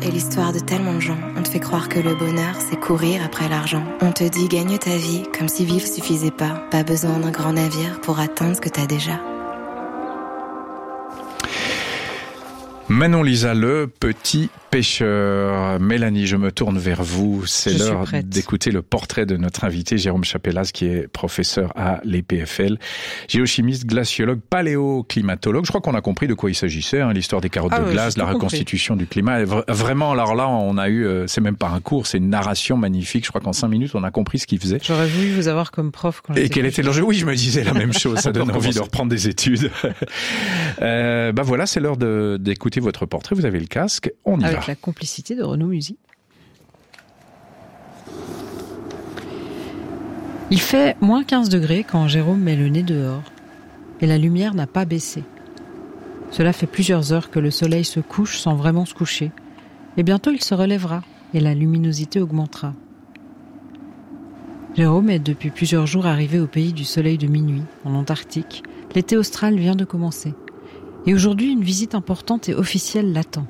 est l'histoire de tellement de gens. On te fait croire que le bonheur, c'est courir après l'argent. On te dit gagne ta vie, comme si vivre suffisait pas. Pas besoin d'un grand navire pour atteindre ce que t'as déjà. Manon Lisa, le petit pêcheur. Mélanie, je me tourne vers vous. C'est l'heure d'écouter le portrait de notre invité, Jérôme Chapellas, qui est professeur à l'EPFL, géochimiste, glaciologue, paléoclimatologue. Je crois qu'on a compris de quoi il s'agissait, l'histoire des carottes de glace, la reconstitution du climat. Vraiment, alors là, on a eu, c'est même pas un cours, c'est une narration magnifique. Je crois qu'en 5 minutes, on a compris ce qu'il faisait. J'aurais voulu vous avoir comme prof quand Et quel était l'enjeu? Oui, je me disais la même chose. Ça donne envie de reprendre des études. Voilà, c'est l'heure d'écouter votre portrait. Vous avez le casque. On y va. Avec la complicité de Renaud Musy. Il fait moins 15 degrés quand Jérôme met le nez dehors. Et la lumière n'a pas baissé. Cela fait plusieurs heures que le soleil se couche sans vraiment se coucher. Et bientôt il se relèvera et la luminosité augmentera. Jérôme est depuis plusieurs jours arrivé au pays du soleil de minuit, en Antarctique. L'été austral vient de commencer. Et aujourd'hui, une visite importante et officielle l'attend.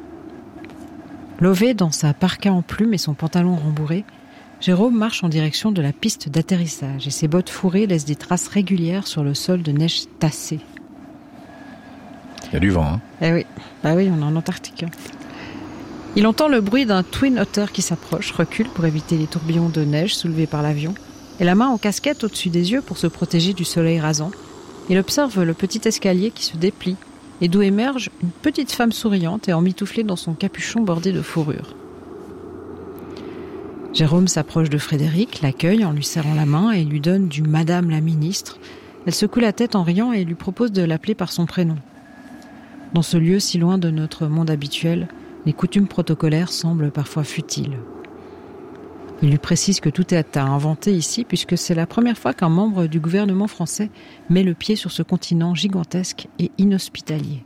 Lové dans sa parka en plume et son pantalon rembourré, Jérôme marche en direction de la piste d'atterrissage et ses bottes fourrées laissent des traces régulières sur le sol de neige tassée. Il y a du vent, hein? Eh oui, bah oui, on est en Antarctique. Il entend le bruit d'un Twin Otter qui s'approche, recule pour éviter les tourbillons de neige soulevés par l'avion, et la main en casquette au-dessus des yeux pour se protéger du soleil rasant. Il observe le petit escalier qui se déplie et d'où émerge une petite femme souriante et emmitouflée dans son capuchon bordé de fourrure. Jérôme s'approche de Frédéric, l'accueille en lui serrant la main et lui donne du « Madame la ministre ». Elle secoue la tête en riant et lui propose de l'appeler par son prénom. Dans ce lieu si loin de notre monde habituel, les coutumes protocolaires semblent parfois futiles. Il lui précise que tout est à inventer ici puisque c'est la première fois qu'un membre du gouvernement français met le pied sur ce continent gigantesque et inhospitalier.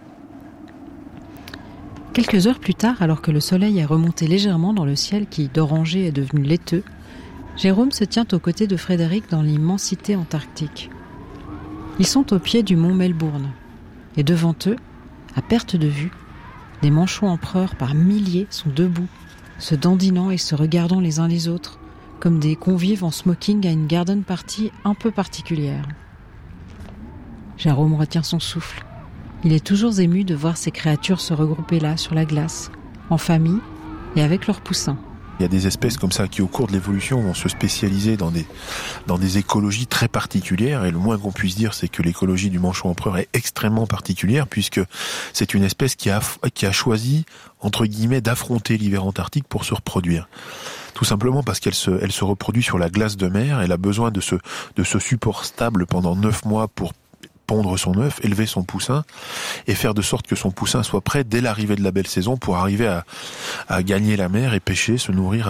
Quelques heures plus tard, alors que le soleil est remonté légèrement dans le ciel qui, d'orangé, est devenu laiteux, Jérôme se tient aux côtés de Frédéric dans l'immensité antarctique. Ils sont au pied du mont Melbourne et devant eux, à perte de vue, des manchots empereurs par milliers sont debout, se dandinant et se regardant les uns les autres, comme des convives en smoking à une garden party un peu particulière. Jérôme retient son souffle. Il est toujours ému de voir ces créatures se regrouper là, sur la glace, en famille et avec leurs poussins. Il y a des espèces comme ça qui, au cours de l'évolution, vont se spécialiser dans des écologies très particulières. Et le moins qu'on puisse dire, c'est que l'écologie du manchot empereur est extrêmement particulière, puisque c'est une espèce qui a choisi, entre guillemets, d'affronter l'hiver antarctique pour se reproduire. Tout simplement parce qu'elle se reproduit sur la glace de mer. Elle a besoin de ce support stable pendant 9 mois pour pondre son œuf, élever son poussin et faire de sorte que son poussin soit prêt dès l'arrivée de la belle saison pour arriver à gagner la mer et pêcher, se nourrir